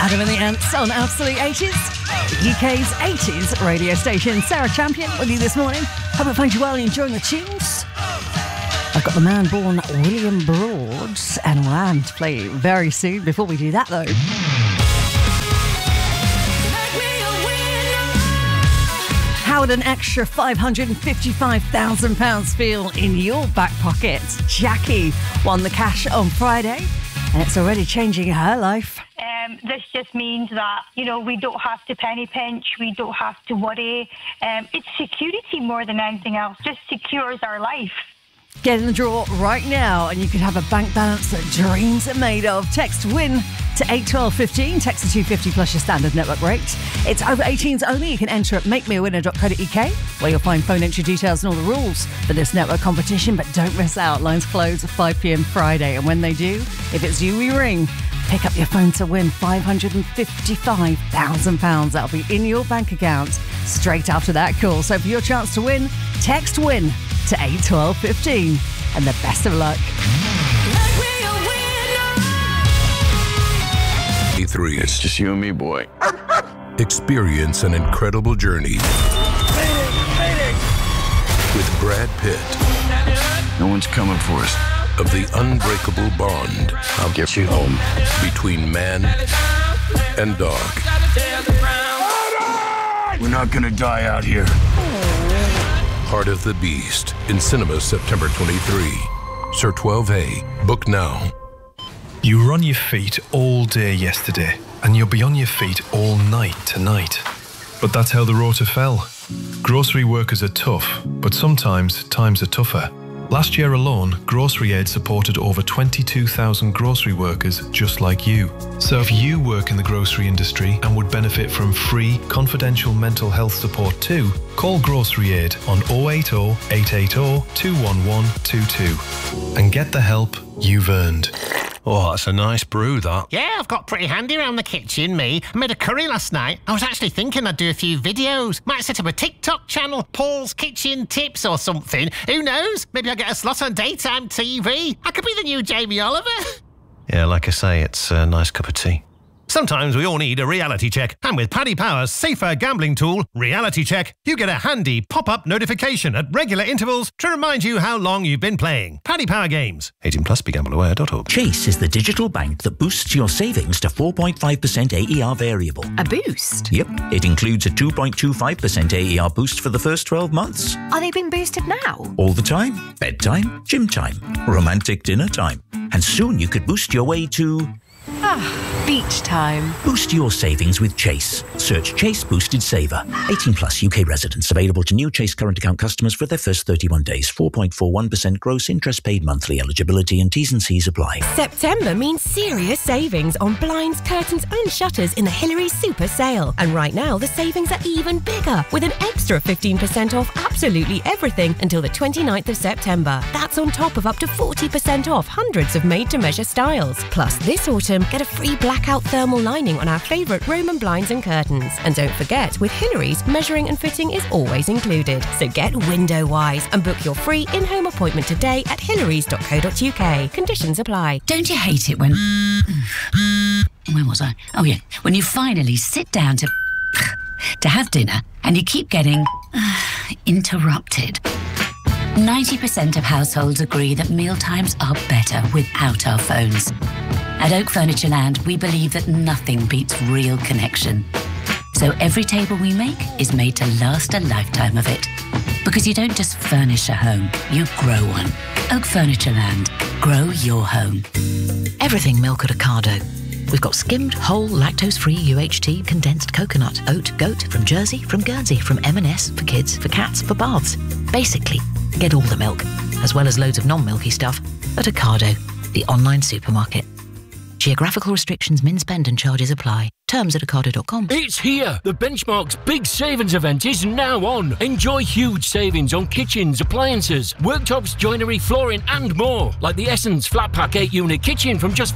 Adam and the Ants on Absolute 80s, the UK's 80s radio station. Sarah Champion with you this morning. Hope it finds you well and enjoying the tunes. I've got the man born William Broads and Lamb to play very soon. Before we do that, though, how would an extra £555,000 feel in your back pocket? Jackie won the cash on Friday, and it's already changing her life. This just means that, we don't have to penny pinch, we don't have to worry. It's security more than anything else, just secures our life. Get in the draw right now and you could have a bank balance that dreams are made of. Text WIN to 81215, text to 250 plus your standard network rate. It's over 18s only. You can enter at makemeawinner.co.uk where you'll find phone entry details and all the rules for this network competition. But don't miss out. Lines close at 5pm Friday, and when they do, if it's you we ring, pick up your phone to win £555,000. That'll be in your bank account straight after that call. So for your chance to win, text WIN to 81215, and the best of luck. E3. It's just you and me, boy. Experience an incredible journey with Brad Pitt. No one's coming for us. Of the unbreakable bond. I'll get you home. Between man and dog. We're not gonna die out here. Heart of the Beast in cinemas September 23. Sir 12A. Book now. You were on your feet all day yesterday, and you'll be on your feet all night tonight. But that's how the rota fell. Grocery workers are tough, but sometimes times are tougher. Last year alone, Grocery Aid supported over 22,000 grocery workers just like you. So if you work in the grocery industry and would benefit from free, confidential mental health support too, call Grocery Aid on 080 880 21122 and get the help you've earned. Oh, that's a nice brew, that. Yeah, I've got pretty handy around the kitchen, me. I made a curry last night. I was actually thinking I'd do a few videos. Might set up a TikTok channel, Paul's Kitchen Tips or something. Who knows? Maybe I'll get a slot on daytime TV. I could be the new Jamie Oliver. Yeah, like I say, it's a nice cup of tea. Sometimes we all need a reality check. And with Paddy Power's safer gambling tool, Reality Check, you get a handy pop-up notification at regular intervals to remind you how long you've been playing. Paddy Power Games. 18 plus, begambleaware.org. Chase is the digital bank that boosts your savings to 4.5% AER variable. A boost? Yep. It includes a 2.25% AER boost for the first 12 months. Are they being boosted now? All the time. Bedtime, gym time, romantic dinner time. And soon you could boost your way to... beach time. Boost your savings with Chase. Search Chase Boosted Saver. 18 plus UK residents. Available to new Chase current account customers for their first 31 days. 4.41% gross interest paid monthly. Eligibility and T's and C's apply. September means serious savings on blinds, curtains and shutters in the Hillary Super Sale. And right now, the savings are even bigger with an extra 15% off absolutely everything until the 29th of September. That's on top of up to 40% off hundreds of made-to-measure styles. Plus, this autumn, get a free blackout thermal lining on our favourite Roman blinds and curtains. And don't forget, with Hillary's, measuring and fitting is always included. So get window-wise and book your free in-home appointment today at hillarys.co.uk. Conditions apply. Don't you hate it when... Where was I? Oh, yeah. When you finally sit down to have dinner and you keep getting interrupted. 90% of households agree that mealtimes are better without our phones. At Oak Furniture Land, we believe that nothing beats real connection. So every table we make is made to last a lifetime of it. Because you don't just furnish a home, you grow one. Oak Furniture Land. Grow your home. Everything milk at Ocado. We've got skimmed, whole, lactose-free UHT, condensed coconut, oat, goat, from Jersey, from Guernsey, from M&S, for kids, for cats, for baths. Basically, get all the milk, as well as loads of non-milky stuff, at Ocado, the online supermarket. Geographical restrictions, min spend and charges apply. Terms at Ocado.com. It's here! The Benchmarx Big Savings event is now on. Enjoy huge savings on kitchens, appliances, worktops, joinery, flooring and more. Like the Essence Flat Pack 8-unit kitchen from just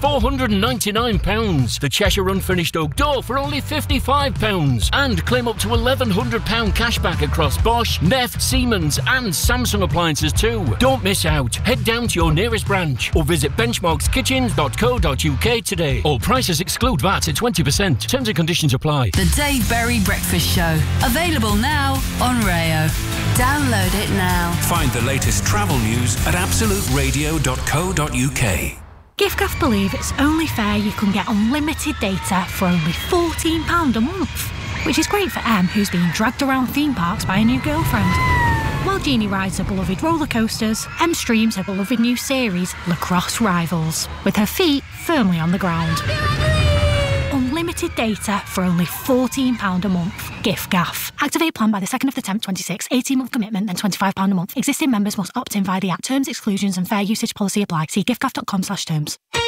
£499. The Cheshire Unfinished Oak Door for only £55. And claim up to £1,100 cashback across Bosch, Neff, Siemens and Samsung appliances too. Don't miss out. Head down to your nearest branch or visit benchmarkskitchens.co.uk paid today. All prices exclude VAT at 20%. Terms and conditions apply. The Dave Berry Breakfast Show. Available now on Rayo. Download it now. Find the latest travel news at absoluteradio.co.uk. Giffgaff believe it's only fair you can get unlimited data for only £14 a month, which is great for Em, who's being dragged around theme parks by a new girlfriend. While Jeannie rides her beloved roller coasters, Em streams her beloved new series, Lacrosse Rivals, with her feet firmly on the ground. Unlimited data for only £14 a month. Giffgaff. Activate plan by the 2nd of the 10th, 26. 18-month commitment, then £25 a month. Existing members must opt in via the app. Terms, exclusions and fair usage policy apply. See giffgaff.com/terms.